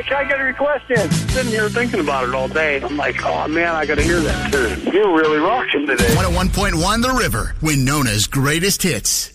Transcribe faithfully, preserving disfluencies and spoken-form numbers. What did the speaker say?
can I get a request in? Sitting here thinking about it all day. I'm like, oh, man, I got to hear that tune. You're really rocking today. one oh one point one The River, Winona's greatest hits.